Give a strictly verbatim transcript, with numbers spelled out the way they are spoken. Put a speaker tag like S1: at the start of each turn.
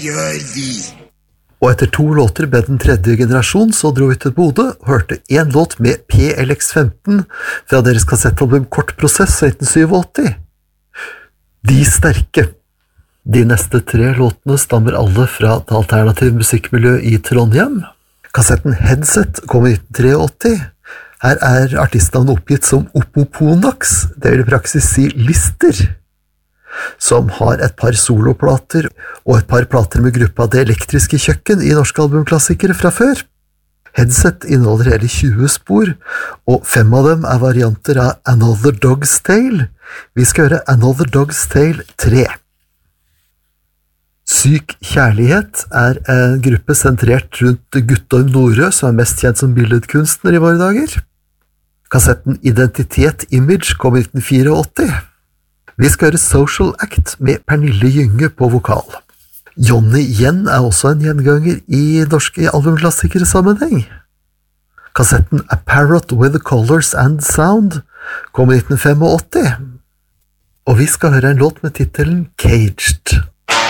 S1: gjør vi.
S2: Og etter to låter med den tredje generasjon så dro vi til Bodø og hørte en låt med P L X femten fra deres kassettalbum Kort Prosess nitten syttiåtte. De sterke. De neste tre låtene stammer alle fra det alternative musikkmiljøet i Trondheim. Kassetten Headset kom i nitten åttitre. Her er artistnavnet oppgitt som Opoponax, det vil i praksis si Lister, som har et par soloplater og et par plater med gruppa Det Elektriske Kjøkken i norske albumklassikere fra før. Headset inneholder hele tjue spor, og fem av dem er varianter av Another Dog's Tale. Vi skal høre Another Dog's Tale tre. Syk Kjærlighet er en gruppe sentrert rundt Guttorm Norø, som er mest kjent som billedkunstner i våre dager. Kassetten Identitet Image kom i nitten åttifire. Vi skal høre Social Act med Pernille Gynge på vokal. Johnny Yen er også en gjenganger i norske albumklassikere sammenheng. Kassetten A Parrot with Colors and Sound kom i nitten åttifem. Og vi skal høre en låt med titelen Caged.